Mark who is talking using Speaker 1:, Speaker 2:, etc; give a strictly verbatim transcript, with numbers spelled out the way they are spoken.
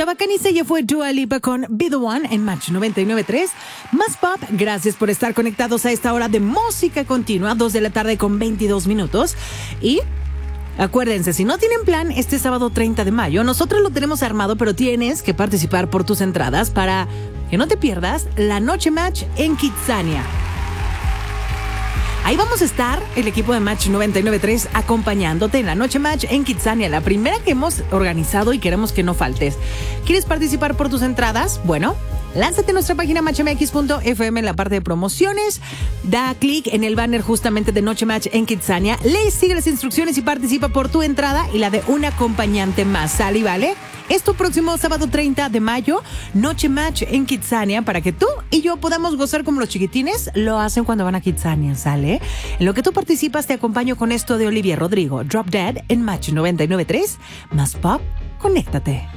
Speaker 1: Chava Canice, ya fue Dua Lipa con Be The One en Match noventa y nueve punto tres. Más Pop, gracias por estar conectados a esta hora de música continua, dos de la tarde con veintidós minutos. Y acuérdense, si no tienen plan, este sábado treinta de mayo, nosotros lo tenemos armado, pero tienes que participar por tus entradas para que no te pierdas la Noche Match en Kidzania. Ahí vamos a estar, el equipo de Match noventa y nueve punto tres, acompañándote en la Noche Match en Kidzania, la primera que hemos organizado y queremos que no faltes. ¿Quieres participar por tus entradas? Bueno, lánzate a nuestra página match m x punto f m en la parte de promociones, da clic en el banner justamente de Noche Match en Kidzania, lee, sigue las instrucciones y participa por tu entrada y la de un acompañante más. ¿Sale y vale? Es tu próximo sábado treinta de mayo, Noche Match en Kidzania, para que tú y yo podamos gozar como los chiquitines lo hacen cuando van a Kidzania, ¿sale? En lo que tú participas, te acompaño con esto de Olivia Rodrigo, Drop Dead en Match noventa y nueve punto tres. Más Pop, conéctate.